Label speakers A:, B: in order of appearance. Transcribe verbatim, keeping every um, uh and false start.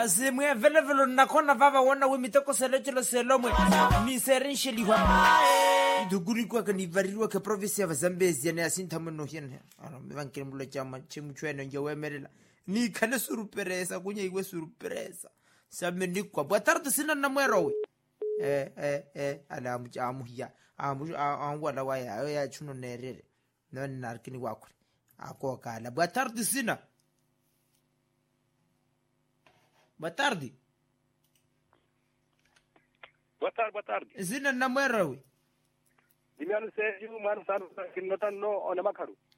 A: Asimwe vele vele nakona vava wana we mitoko selechelo selomwe mi serensheli wa iduguri kwa kani varirwa ke province ya Zambezi ne asinta mono hiene ara bankire mulo chama chimuchwene nje wemerela ni khane suruperesa kunye iwe suruperesa sabe ni kwa botardo sina na mwero we eh eh eh ala muchamu ya amu angwala wa ya ya chuno nerere nani narkini wakuri ako kala botardo sina. Boa tarde.
B: Boa tarde, boa tarde.
A: Zina na mwera we.
B: Dimiano Sérgio, mano, sabe que não tá no, na Macaru.